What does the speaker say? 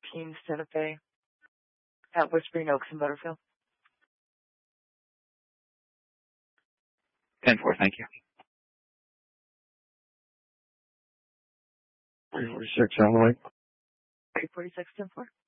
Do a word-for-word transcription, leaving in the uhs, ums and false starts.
fourteen Santa Fe at Whispering Oaks in Butterfield. ten four, thank you. three forty-six on the way. three forty-six, ten four.